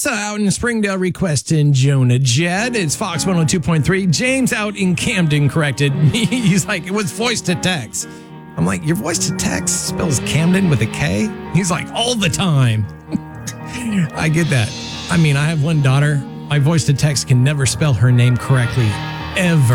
Melissa out in Springdale requesting Jonah Jed. It's Fox 102.3. James out in Camden corrected me. He's like, it was voice to text. I'm like, your voice to text spells Camden with a K? He's like, all the time. I get that. I mean, I have one daughter. My voice to text can never spell her name correctly, ever.